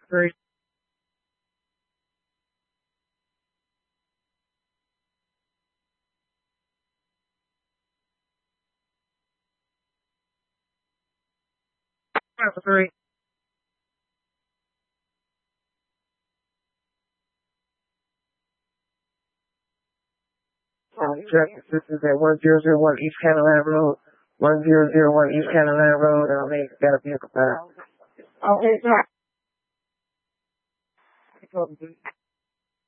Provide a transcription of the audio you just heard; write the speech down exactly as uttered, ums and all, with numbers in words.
three. Five three. Um, check. This is at one zero zero one East Cadillac Road. One zero zero one East Cadillac Road. I'll make got a vehicle back. Okay, sir.